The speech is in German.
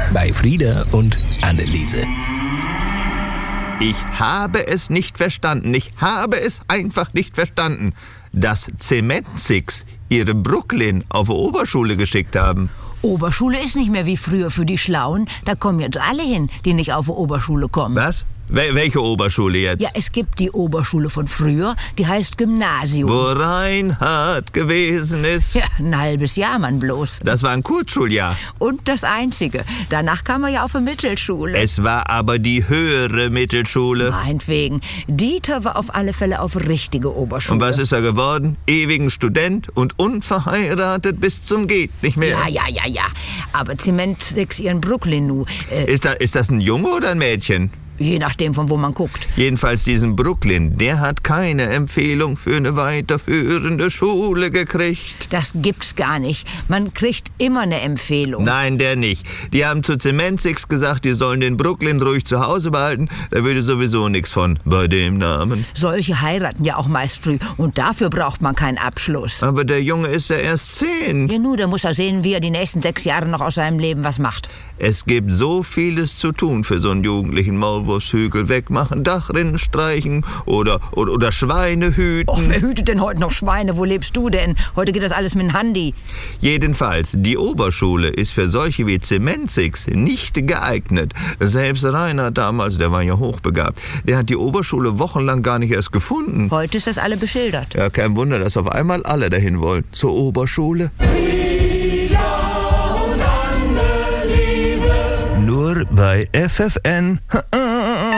bei Frieda und Anneliese. Ich habe es nicht verstanden. Ich habe es einfach nicht verstanden, dass Zementsix ihre Brooklyn auf die Oberschule geschickt haben. Oberschule ist nicht mehr wie früher für die Schlauen. Da kommen jetzt alle hin, die nicht auf die Oberschule kommen. Was? Welche Oberschule jetzt? Ja, es gibt die Oberschule von früher, die heißt Gymnasium. Wo Reinhard gewesen ist. Ja, ein halbes Jahr, Mann, bloß. Das war ein Kurzschuljahr. Und das Einzige. Danach kam er ja auf die Mittelschule. Es war aber die höhere Mittelschule. Meinetwegen. Dieter war auf alle Fälle auf richtige Oberschule. Und was ist er geworden? Ewigen Student und unverheiratet bis zum geht nicht mehr. Ja. Aber Zementsix ihren Brooklyn nu. Ist das ein Junge oder ein Mädchen? Je nachdem, von wo man guckt. Jedenfalls diesen Brooklyn, der hat keine Empfehlung für eine weiterführende Schule gekriegt. Das gibt's gar nicht. Man kriegt immer eine Empfehlung. Nein, der nicht. Die haben zu Zementsix gesagt, die sollen den Brooklyn ruhig zu Hause behalten. Da würde sowieso nichts von bei dem Namen. Solche heiraten ja auch meist früh. Und dafür braucht man keinen Abschluss. Aber der Junge ist ja erst 10. Ja, da muss er sehen, wie er die nächsten 6 Jahre noch aus seinem Leben was macht. Es gibt so vieles zu tun für so einen jugendlichen Maulwurfshügel wegmachen, Dachrinnen streichen oder Schweine hüten. Och, wer hütet denn heute noch Schweine? Wo lebst du denn? Heute geht das alles mit dem Handy. Jedenfalls, die Oberschule ist für solche wie Zementsix nicht geeignet. Selbst Reinhard damals, der war ja hochbegabt, der hat die Oberschule wochenlang gar nicht erst gefunden. Heute ist das alle beschildert. Ja, kein Wunder, dass auf einmal alle dahin wollen. Zur Oberschule. Nur bei FFN.